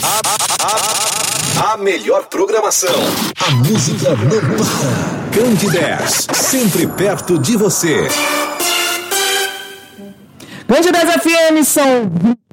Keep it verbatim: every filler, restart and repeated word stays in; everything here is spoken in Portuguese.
A, a melhor programação. A música não para. Candidez, sempre perto de você. Candidez F M são